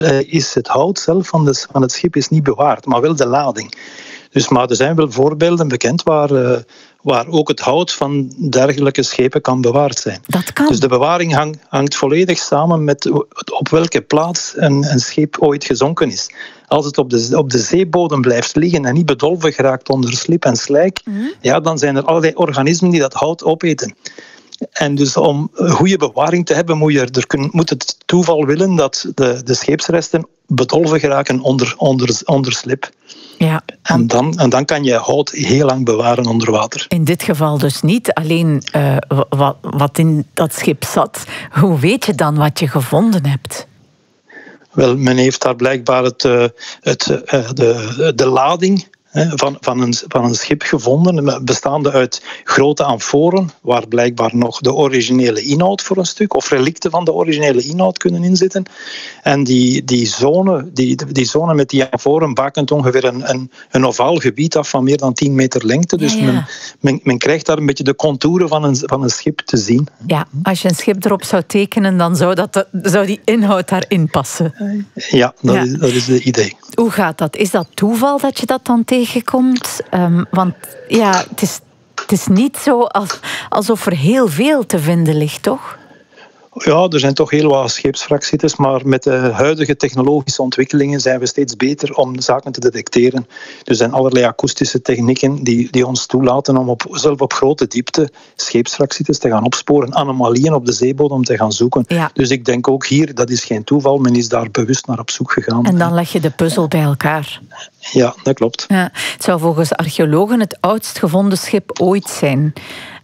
is het hout zelf van het schip is niet bewaard, maar wel de lading. Dus, maar er zijn wel voorbeelden bekend waar ook het hout van dergelijke schepen kan bewaard zijn. Dat kan. Dus de bewaring hangt volledig samen met op welke plaats een schip ooit gezonken is. Als het op de zeebodem blijft liggen en niet bedolven geraakt onder slip en slijk, ja, dan zijn er allerlei organismen die dat hout opeten. En dus om goede bewaring te hebben, moet het toeval willen dat de scheepsresten bedolven geraken onder slip. Ja, en dan kan je hout heel lang bewaren onder water. In dit geval dus niet. Alleen wat in dat schip zat. Hoe weet je dan wat je gevonden hebt? Wel, men heeft daar blijkbaar de lading van een schip gevonden, bestaande uit grote amforen, waar blijkbaar nog de originele inhoud voor een stuk, of relicten van de originele inhoud kunnen inzitten. En die zone met die amforen bakent ongeveer een ovaal gebied af van meer dan 10 meter lengte. Dus ja. Men krijgt daar een beetje de contouren van een schip te zien. Ja, als je een schip erop zou tekenen, dan zou die inhoud daarin passen. Ja, dat is het idee. Hoe gaat dat? Is dat toeval dat je dat dan tegenkomt? Want ja, het is niet zo alsof er heel veel te vinden ligt, toch? Ja, er zijn toch heel wat scheepswrakzitters, maar met de huidige technologische ontwikkelingen zijn we steeds beter om zaken te detecteren. Er zijn allerlei akoestische technieken die ons toelaten om zelf op grote diepte scheepswrakzitters te gaan opsporen, anomalieën op de zeebodem te gaan zoeken. Ja. Dus ik denk ook hier, dat is geen toeval, men is daar bewust naar op zoek gegaan. En dan leg je de puzzel bij elkaar. Ja, dat klopt. Ja, het zou volgens archeologen het oudst gevonden schip ooit zijn.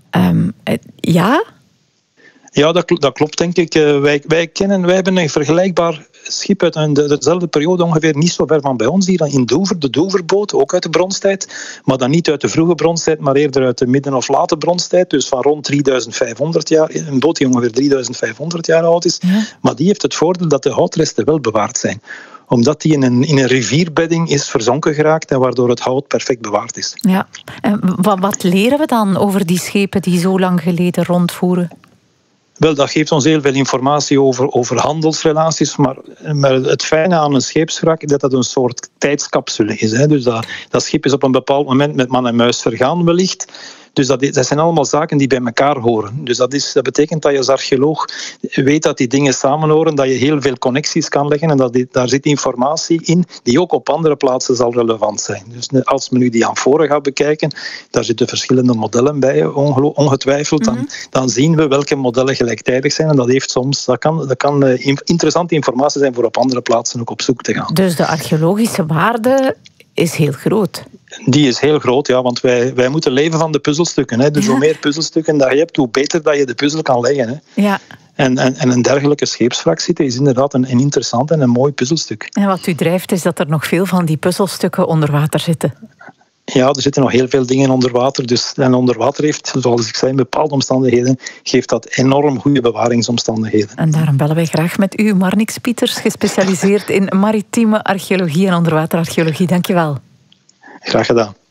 Ja? Ja, dat klopt, denk ik. Wij hebben een vergelijkbaar schip uit dezelfde periode, ongeveer niet zo ver van bij ons, hier in Dover, de Doverboot, ook uit de bronstijd, maar dan niet uit de vroege bronstijd, maar eerder uit de midden- of late bronstijd, dus van rond 3500 jaar, een boot die ongeveer 3500 jaar oud is. Ja. Maar die heeft het voordeel dat de houtresten wel bewaard zijn, omdat die in een rivierbedding is verzonken geraakt en waardoor het hout perfect bewaard is. Ja. En wat leren we dan over die schepen die zo lang geleden rondvoeren? Wel, dat geeft ons heel veel informatie over handelsrelaties, maar het fijne aan een scheepswrak is dat het een soort tijdscapsule is. Hè. Dus dat schip is op een bepaald moment met man en muis vergaan wellicht. Dus dat zijn allemaal zaken die bij elkaar horen. Dus dat betekent dat je als archeoloog weet dat die dingen samenhoren, dat je heel veel connecties kan leggen en daar zit informatie in die ook op andere plaatsen zal relevant zijn. Dus als men nu die amforen gaat bekijken, daar zitten verschillende modellen bij, ongetwijfeld. Dan zien we welke modellen gelijktijdig zijn en dat kan interessante informatie zijn voor op andere plaatsen ook op zoek te gaan. Dus de archeologische waarde is heel groot. Die is heel groot, ja, want wij moeten leven van de puzzelstukken. Hè. Dus hoe meer puzzelstukken dat je hebt, hoe beter dat je de puzzel kan leggen. Hè. Ja. En een dergelijke scheepswrak zitten is inderdaad een interessant en een mooi puzzelstuk. En wat u drijft is dat er nog veel van die puzzelstukken onder water zitten. Ja, er zitten nog heel veel dingen onder water. Dus, en onder water heeft, zoals ik zei, in bepaalde omstandigheden geeft dat enorm goede bewaringsomstandigheden. En daarom bellen wij graag met u, Marnix Pieters, gespecialiseerd in maritieme archeologie en onderwaterarcheologie. Dank je wel. Graag gedaan.